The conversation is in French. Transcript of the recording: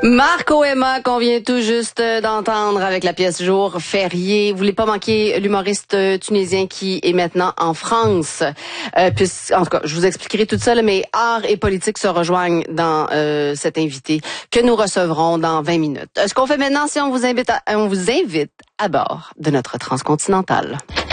Marc Oema, qu'on vient tout juste d'entendre avec la pièce Jour férié. Vous voulez pas manquer l'humoriste tunisien qui est maintenant en France. En tout cas, je vous expliquerai tout ça, mais art et politique se rejoignent dans cet invité que nous recevrons dans 20 minutes. Ce qu'on fait maintenant, c'est on vous invite à bord de notre transcontinentale.